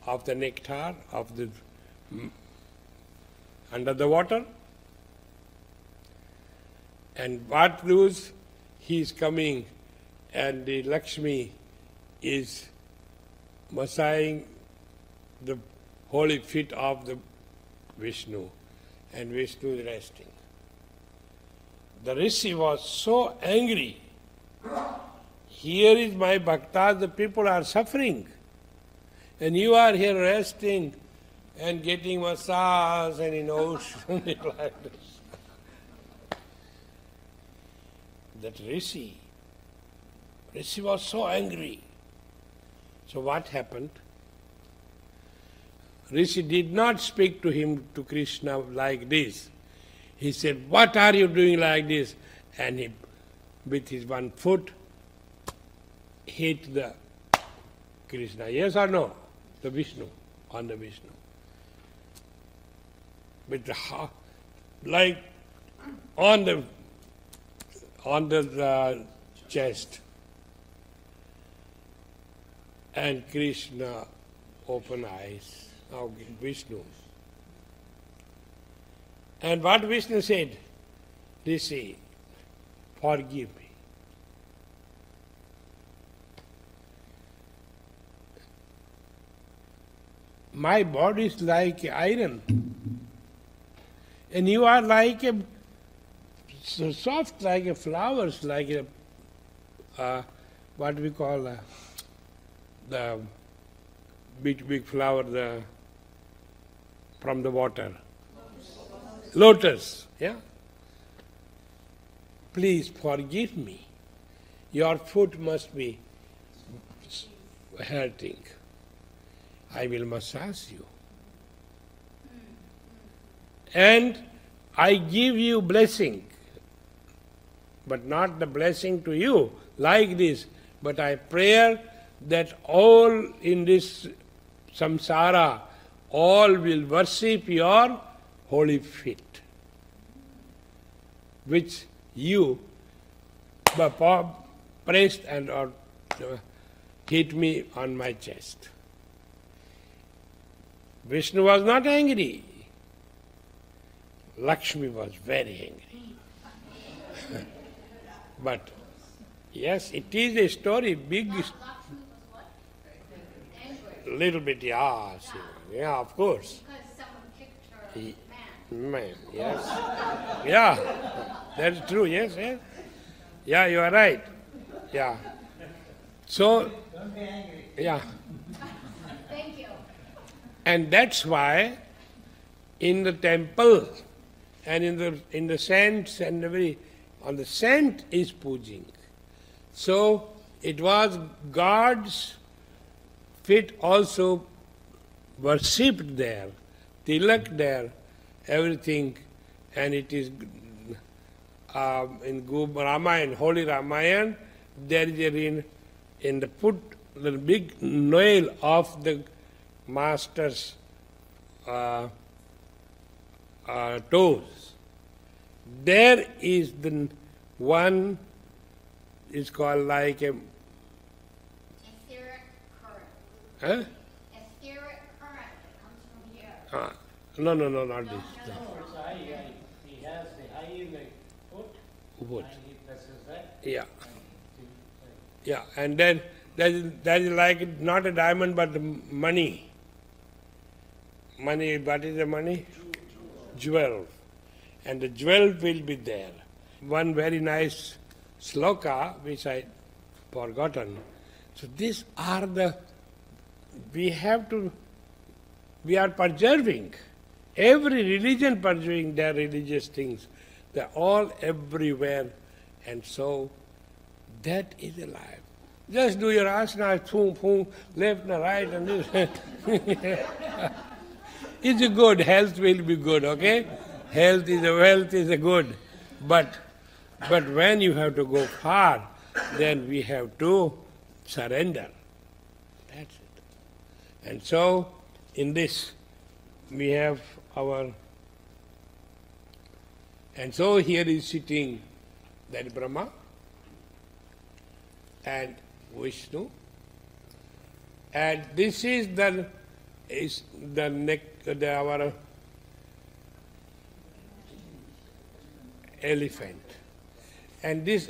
of the nectar of the under the water. And what news? He is coming, and the Lakshmi is massaging the holy feet of the Vishnu, and Vishnu is resting. The Rishi was so angry. Here is my bhaktas, the people are suffering, and you are here resting and getting massage and in ocean like this. That Rishi was so angry. So what happened? Rishi did not speak to him, to Krishna, like this. He said, "What are you doing like this?" And he, with his one foot, hit the Krishna. Yes or no? The Vishnu, on the Vishnu. With the like on the chest. And Krishna opened eyes. Now Vishnu. And what Vishnu said? Rishi, forgive me. My body is like iron, and you are like a so soft, like a flowers, like a what we call the big flower from the water. Lotus, yeah? Please forgive me. Your foot must be hurting. I will massage you. And I give you blessing, but not the blessing to you like this, but I pray that all in this samsara, all will worship your holy feet, which you pressed and hit me on my chest. Vishnu was not angry. Lakshmi was very angry. But yes, it is a story, big. Lakshmi was what? Angry. Little bit, yeah, of course. Because someone kicked her Man, yes. Yeah, that's true, yes. Yeah, you are right. Yeah. So, Don't be angry. yeah. Thank you. And that's why in the temple and in the saints and on the saint is puja. So it was God's feet also worshipped there, tilak there, everything, and it is in Ramayana, Holy Ramayana, there is in the foot, the big nail of the master's toes. There is the one is called like a Etheric current. huh? Etheric current that comes from here. No, not this. No, it's he has the high in the foot, Foot. and he presses that. Yeah, and yeah, and then that is like not a diamond but money. Money, what is the money? Jewel. And the jewel will be there. One very nice sloka which I forgotten. So these are we are preserving. Every religion preserving their religious things. They're all everywhere. And so that is alive. Just do your asana, boom, left and right and this. It's good, health will be good, okay? Health is wealth is good. But when you have to go far, then we have to surrender. That's it. And so in this we have and so here is sitting that Brahma and Vishnu. And this is the is the neck, our elephant. And this